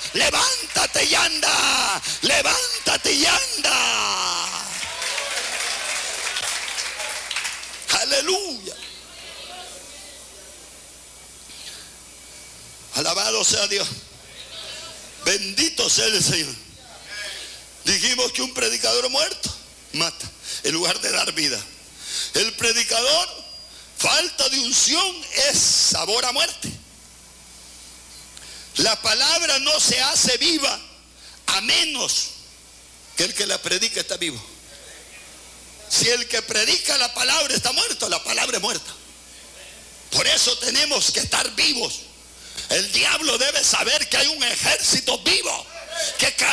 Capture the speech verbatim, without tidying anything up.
levántate y anda, levántate y anda. Aleluya. Alabado sea Dios. Bendito sea el Señor. Dijimos que un predicador muerto mata en lugar de dar vida. El predicador, falta de unción es sabor a muerte. La palabra no se hace viva a menos que el que la predica está vivo. Si el que predica la palabra está muerto, la palabra es muerta. Por eso tenemos que estar vivos. El diablo debe saber que hay un ejército vivo que